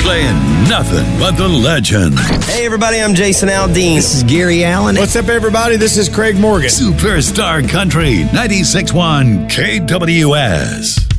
playing nothing but the legends. Hey, everybody, I'm Jason Aldean. This is Gary Allen. What's up, everybody? This is Craig Morgan. Superstar Country 96.1 KWS.